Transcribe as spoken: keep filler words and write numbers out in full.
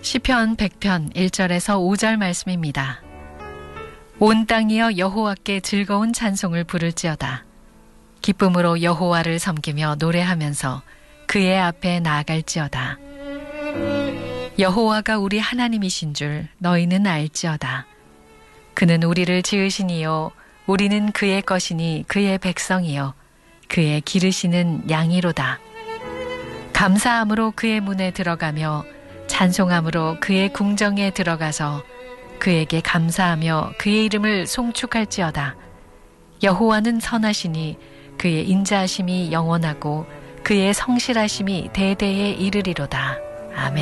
시편 백 편 일 절에서 오 절 말씀입니다. 온 땅이여 여호와께 즐거운 찬송을 부를지어다. 기쁨으로 여호와를 섬기며 노래하면서 그의 앞에 나아갈지어다. 여호와가 우리 하나님이신 줄 너희는 알지어다. 그는 우리를 지으시니요 우리는 그의 것이니 그의 백성이요 그의 기르시는 양이로다. 감사함으로 그의 문에 들어가며 찬송함으로 그의 궁정에 들어가서 그에게 감사하며 그의 이름을 송축할지어다. 여호와는 선하시니 그의 인자하심이 영원하고 그의 성실하심이 대대에 이르리로다. 아멘.